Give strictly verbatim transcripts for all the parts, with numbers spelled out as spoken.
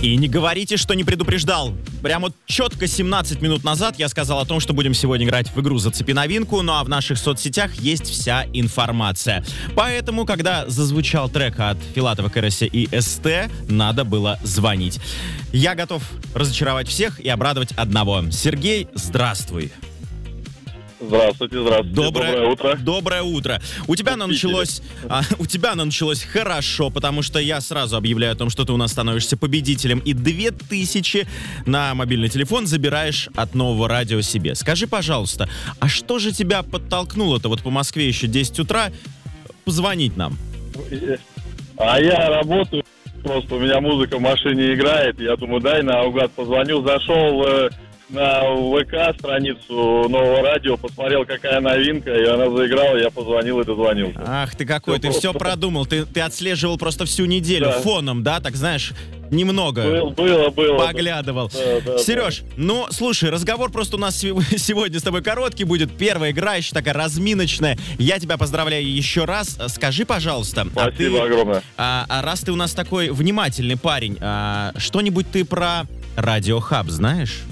И не говорите, что не предупреждал. Прямо вот четко семнадцать минут назад я сказал о том, что будем сегодня играть в игру «Зацепи новинку», ну а в наших соцсетях есть вся информация. Поэтому, когда зазвучал трек от Филатова, Кереси и СТ, надо было звонить. Я готов разочаровать всех и обрадовать одного. Сергей, здравствуй. Здравствуйте, здравствуйте. Доброе, Доброе утро. Доброе утро. У тебя оно началось, а, у тебя оно началось хорошо, потому что я сразу объявляю о том, что ты у нас становишься победителем, и две тысячи на мобильный телефон забираешь от Нового радио себе. Скажи, пожалуйста, а что же тебя подтолкнуло-то вот по Москве еще десять утра позвонить нам? А я работаю, просто у меня музыка в машине играет, я думаю, дай наугад позвоню, зашел э, на ВК страницу Нового радио, посмотрел, какая новинка, и она заиграла, я позвонил и дозвонился. Ах ты какой, ты все продумал, ты, ты отслеживал просто всю неделю да. фоном, да, так знаешь, немного Был, было, было, поглядывал. Да, да, Сереж, да. ну слушай, разговор просто у нас сегодня с тобой короткий будет, первая игра еще такая разминочная, я тебя поздравляю еще раз, скажи, пожалуйста. Спасибо а ты, огромное. А, а раз ты у нас такой внимательный парень, а, что-нибудь ты про Радио Хаб знаешь?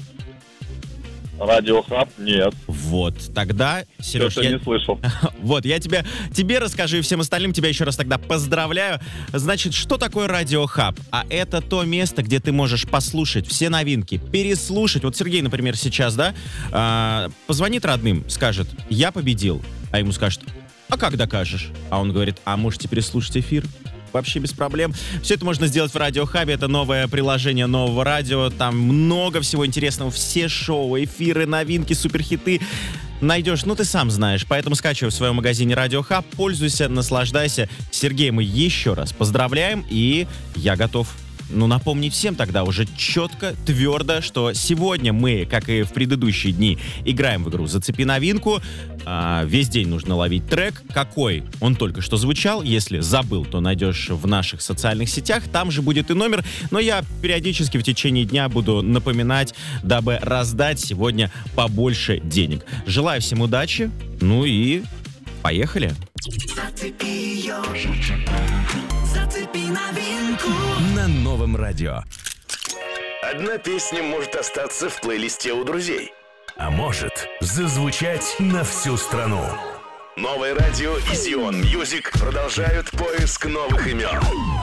Радио Хаб? Нет. Вот, тогда, Сереж, я... не слышал. Вот, я тебе, тебе расскажу и всем остальным тебя еще раз тогда поздравляю. Значит, что такое Радио Хаб? А это то место, где ты можешь послушать все новинки, переслушать. Вот Сергей, например, сейчас, да, а, позвонит родным, скажет, я победил. А ему скажет, а как докажешь? А он говорит, а можете переслушать эфир? Вообще без проблем. Все это можно сделать в Радио Хабе. Это новое приложение Нового радио. Там много всего интересного. Все шоу, эфиры, новинки, суперхиты найдешь. Ну, ты сам знаешь. Поэтому скачивай в своем магазине Радио Хаб. Пользуйся, наслаждайся. Сергей, мы еще раз поздравляем. И я готов, ну, напомнить всем тогда уже четко, твердо, что сегодня мы, как и в предыдущие дни, играем в игру «Зацепи новинку». А, весь день нужно ловить трек. Какой? Он только что звучал. Если забыл, то найдешь в наших социальных сетях. Там же будет и номер. Но я периодически в течение дня буду напоминать, дабы раздать сегодня побольше денег. Желаю всем удачи. Ну и поехали. Зацепи ее. Зацепи новинку. На Новом радио. Одна песня может остаться в плейлисте у друзей. А может зазвучать на всю страну. Новое радио и Зион Мьюзик продолжают поиск новых имен.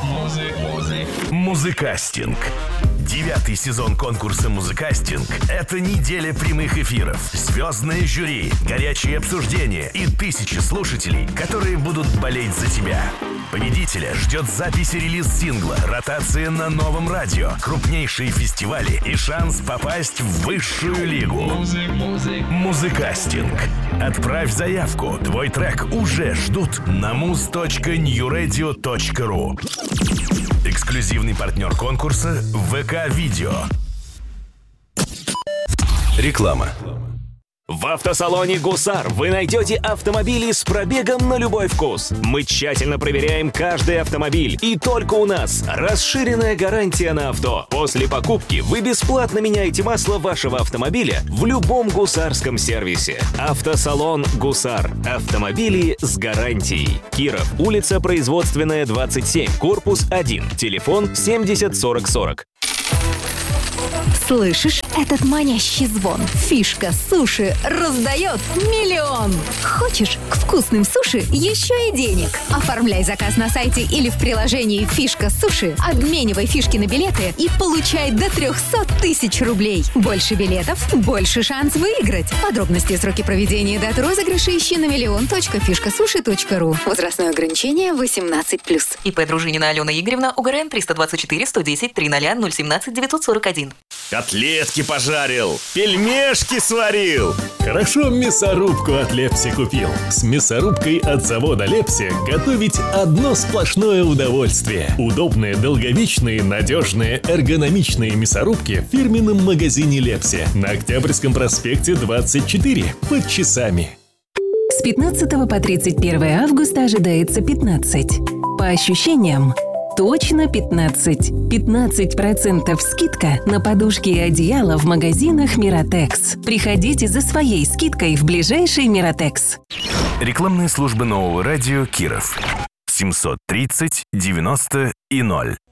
Музыкастинг. Девятый сезон конкурса «Музыкастинг» — это неделя прямых эфиров, звездное жюри, горячие обсуждения и тысячи слушателей, которые будут болеть за тебя. Победителя ждет запись и релиз сингла, ротация на Новом радио, крупнейшие фестивали и шанс попасть в высшую лигу. Музыкастинг. Отправь заявку. Твой трек уже ждут на муз точка нью радио точка ру. Эксклюзивный партнер конкурса ВК-видео. Реклама. В автосалоне «Гусар» вы найдете автомобили с пробегом на любой вкус. Мы тщательно проверяем каждый автомобиль. И только у нас расширенная гарантия на авто. После покупки вы бесплатно меняете масло вашего автомобиля в любом гусарском сервисе. Автосалон «Гусар». Автомобили с гарантией. Киров, улица Производственная, двадцать семь, корпус один. Телефон семьдесят сорок сорок. Слышишь этот манящий звон? Фишка суши раздает миллион. Хочешь к вкусным суши еще и денег? Оформляй заказ на сайте или в приложении «Фишка суши», обменивай фишки на билеты и получай до триста тысяч рублей. Больше билетов, больше шанс выиграть. Подробности и сроки проведения и даты розыгрыша ищи на миллион точка фишка суши точка ру. Возрастное ограничение восемнадцать плюс. ИП Дружинина Алена Игоревна, УГРН триста двадцать четыре сто десять триста ноль семнадцать девятьсот сорок один. Котлетки пожарил, пельмешки сварил. Хорошо мясорубку от Лепси купил. С мясорубкой от завода Лепси готовить одно сплошное удовольствие. Удобные, долговечные, надежные, эргономичные мясорубки в фирменном магазине Лепси на Октябрьском проспекте двадцать четыре под Часами. С пятнадцатого по тридцать первое августа ожидается пятнадцать. По ощущениям, точно пятнадцать. пятнадцать процентов скидка на подушки и одеяла в магазинах Миротекс. Приходите за своей скидкой в ближайший Миротекс. Рекламные службы Нового радио Киров. семьсот тридцать девяносто и ноль.